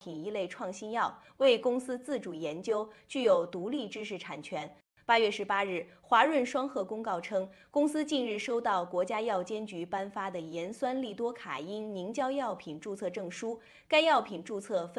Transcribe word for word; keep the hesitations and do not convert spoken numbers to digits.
品一类创新药，为公司自主研究，具有独立知识产权。八月十八日，华润双鹤公告称，公司近日收到国家药监局颁发的盐酸利多卡因凝胶药品注册证书，该药品注册分